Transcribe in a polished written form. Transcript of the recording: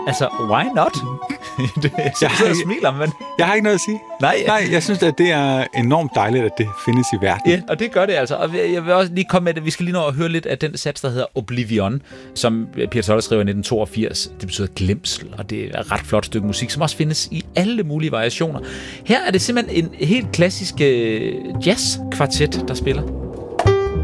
Altså, why not? Jeg smiler, men... Jeg har ikke noget at sige. Nej, jeg synes, at det er enormt dejligt, at det findes i verden. Ja, og det gør det altså. Og jeg vil også lige komme med det. Vi skal lige nå at høre lidt af den sats, der hedder Oblivion, som Peter Tolle skrev i 1982. Det betyder glemsel, og det er et ret flot stykke musik, som også findes i alle mulige variationer. Her er det simpelthen en helt klassisk jazzkvartet, der spiller.